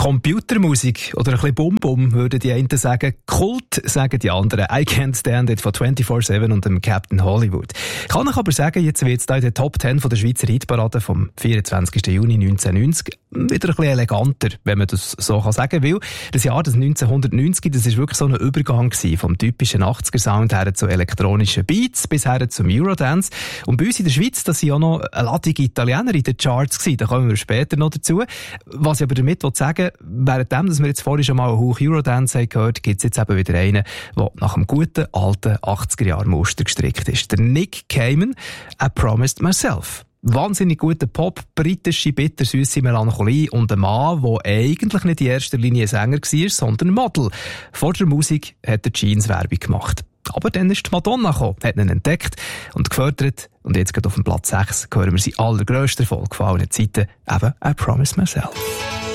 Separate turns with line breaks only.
Computermusik oder ein bisschen Bum-Bum, würden die einen sagen. Kult, sagen die anderen. I Can't Stand It von 24/7 und dem Captain Hollywood. Ich kann euch aber sagen, jetzt wird es da in der Top 10 von der Schweizer Hitparade vom 24. Juni 1990 wieder ein bisschen eleganter, wenn man das so kann sagen will. Das Jahr das 1990, das ist wirklich so ein Übergang gewesen, vom typischen 80er-Sound her zu elektronischen Beats bis her zum Eurodance. Und bei uns in der Schweiz, das sind auch noch eine Ladung Italiener in den Charts gewesen. Da kommen wir später noch dazu. Was ich aber damit sagen will, währenddem, dass wir jetzt vorhin schon mal einen Hoch Eurodance haben gehört, gibt es jetzt eben wieder einen, der nach einem guten, alten 80er-Jahr-Muster gestrickt ist. Der Nick Cayman, I Promised Myself. Wahnsinnig guter Pop, britische, bittersüße Melancholie und ein Mann, der eigentlich nicht in erster Linie Sänger war, sondern Model. Vor der Musik hat er Jeans-Werbung gemacht. Aber dann ist die Madonna gekommen, hat ihn entdeckt und gefördert. Und jetzt geht auf dem Platz 6 hören wir seinen allergrössten Erfolg von allen Zeiten, eben I Promised Myself.